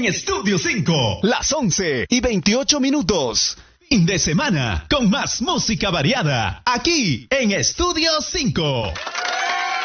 en Estudio 5. Las 11:28. Fin de semana con más música variada. Aquí en Estudio 5.